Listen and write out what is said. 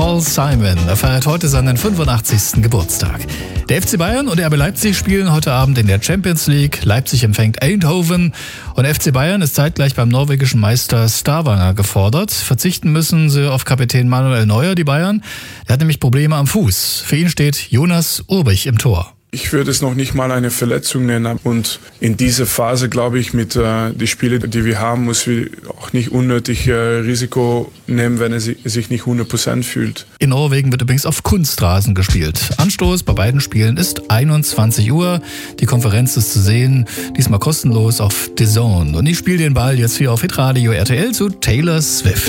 Paul Simon. Er feiert heute seinen 85. Geburtstag. Der FC Bayern und RB Leipzig spielen heute Abend in der Champions League. Leipzig empfängt Eindhoven und FC Bayern ist zeitgleich beim norwegischen Meister Stavanger gefordert. Verzichten müssen sie auf Kapitän Manuel Neuer, die Bayern. Er hat nämlich Probleme am Fuß. Für ihn steht Jonas Urbich im Tor. Ich würde es noch nicht mal eine Verletzung nennen. Und in dieser Phase, glaube ich, mit den Spielen, die wir haben, muss wir auch nicht unnötig Risiko nehmen, wenn er sich nicht 100% fühlt. In Norwegen wird übrigens auf Kunstrasen gespielt. Anstoß bei beiden Spielen ist 21 Uhr. Die Konferenz ist zu sehen, diesmal kostenlos auf DAZN. Und ich spiele den Ball jetzt hier auf Hitradio RTL zu Taylor Swift.